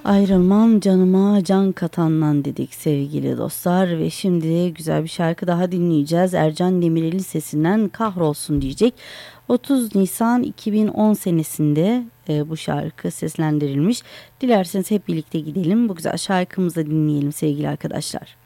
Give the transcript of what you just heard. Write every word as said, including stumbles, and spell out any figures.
Ayrılmam canıma can katandan dedik sevgili dostlar ve şimdi güzel bir şarkı daha dinleyeceğiz. Ercan Demirel'in sesinden Kahrolsun diyecek. otuz Nisan iki bin on senesinde e, bu şarkı seslendirilmiş. Dilerseniz hep birlikte gidelim bu güzel şarkımızı dinleyelim sevgili arkadaşlar.